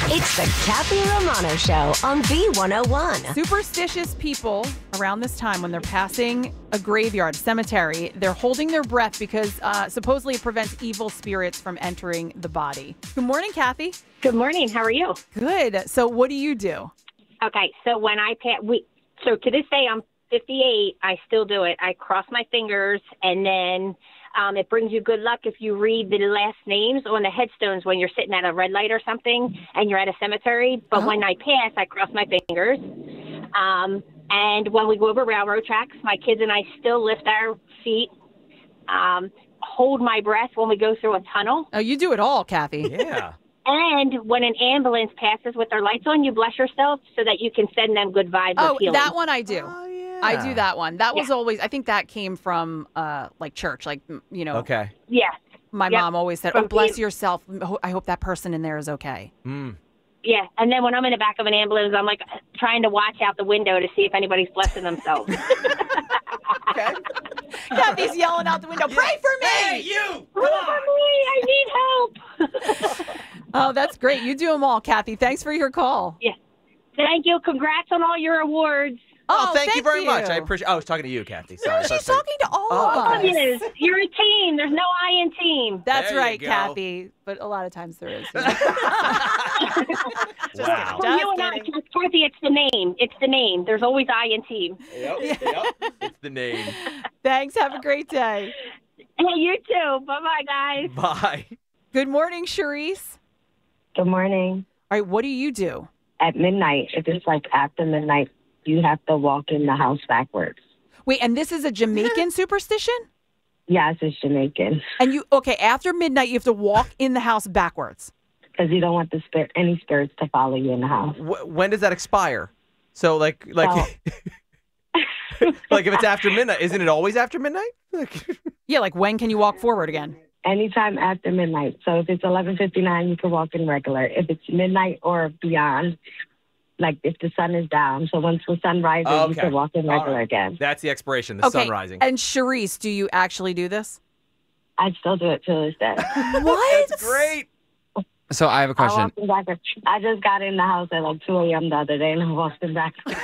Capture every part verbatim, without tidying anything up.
It's the Kathy Romano Show on B one oh one. Superstitious people around this time when they're passing a graveyard, cemetery, they're holding their breath because uh, supposedly it prevents evil spirits from entering the body. Good morning, Kathy. Good morning. How are you? Good. So what do you do? Okay, so when I pass, we, so to this day, I'm fifty-eight. I still do it. I cross my fingers, and then um, it brings you good luck if you read the last names on the headstones when you're sitting at a red light or something and you're at a cemetery. But Oh. when I pass, I cross my fingers. Um, and when we go over railroad tracks, my kids and I still lift our feet, um, hold my breath when we go through a tunnel. Oh, you do it all, Kathy. Yeah. And when an ambulance passes with their lights on, you bless yourself so that you can send them good vibes Oh, of healing. that one I do. Oh, yeah. I do that one. That was Yeah. always, I think that came from uh, like church. Like, m- you know, Okay. Yes. my Yep. mom always said, From oh, bless being- yourself. Ho- I hope that person in there is okay. Mm. Yeah. And then when I'm in the back of an ambulance, I'm like trying to watch out the window to see if anybody's blessing themselves. Okay. Kathy's yelling out the window, pray for me! Hey, you! Pray for me. I need help. Oh, that's great. You do them all, Kathy. Thanks for your call. Yeah. Thank you. Congrats on all your awards. Oh, thank, you very much. I appreciate. Oh, I was talking to you, Kathy. Sorry. No, I thought she's you- talking to all Oh, of us. okay. Yes. You're a team. There's no I in team. That's There you right, go. Kathy. But a lot of times there is. Wow. For you and I, Kathy, it's the name. It's the name. There's always I in team. Yep, yep. It's the name. Thanks. Have a great day. Hey, you too. Bye-bye, guys. Bye. Good morning, Charisse. Good morning. All right, what do you do? At midnight, if it's like after midnight, you have to walk in the house backwards. Wait, and this is a Jamaican superstition? Yes, it's Jamaican. And you, okay, after midnight, you have to walk in the house backwards. Because you don't want the spirit, any spirits to follow you in the house. Wh- when does that expire? So, like, like, like if it's after midnight, isn't it always after midnight? Like, Yeah, like when can you walk forward again? Anytime after midnight. So if it's eleven fifty-nine, you can walk in regular. If it's midnight or beyond, like if the sun is down. So once the sun rises, Oh, you okay. can walk in All regular right. again. That's the expiration. The Okay. sun rising. And Charisse, do you actually do this? I still do it to this day. What? That's great. So I have a I, question. walked in backwards. I just got in the house at like two a.m. the other day and I walked in backwards.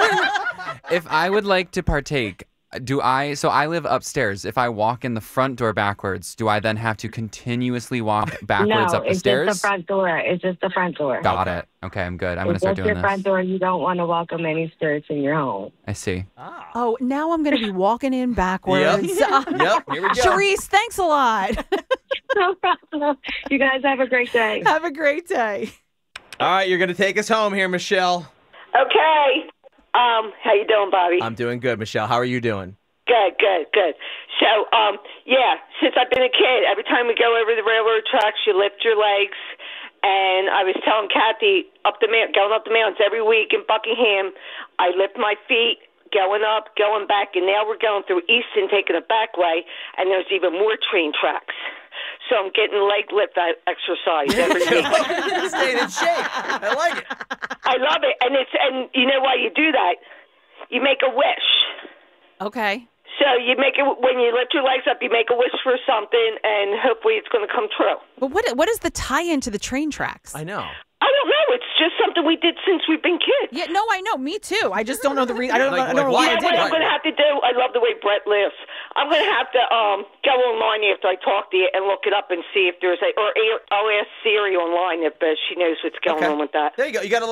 If I would like to partake, do I, so I live upstairs. If I walk in the front door backwards, do I then have to continuously walk backwards no, up the it's stairs? just the front door. It's just the front door. Got it. Okay, I'm good. I'm going to It's start just doing your this. front door. You don't want to welcome any spirits in your home. I see. Ah. Oh, now I'm going to be walking in backwards. Yep. Yep. Here we go. Charisse, thanks a lot. No problem. You guys have a great day. Have a great day. All right, you're gonna take us home here, Michelle. Okay. Um, how you doing, Bobby? I'm doing good, Michelle. How are you doing? Good, good, good. So, um, yeah, since I've been a kid, every time we go over the railroad tracks, you lift your legs. And I was telling Kathy, up the mount, going up the mountains every week in Buckingham, I lift my feet, going up, going back, and now we're going through Easton, taking a back way, and there's even more train tracks. So I'm getting leg lift exercise every week. Staying in shape. I like it. I love it, and it's and you know why you do that? You make a wish. Okay. So you make it when you lift your legs up. You make a wish for something, and hopefully it's going to come true. But what what is the tie-in to the train tracks? I know. I don't know. It's just something we did since we've been kids. Yeah, no, I know. Me too. I just don't know the reason. I don't, Like- I don't know like why why I You know did what it. I'm going to have to do? I love the way Brett lives. I'm going to have to um, go online after I talk to you and look it up and see if there's a, or I'll ask Siri online if uh, she knows what's going Okay. on with that. There you go. You got a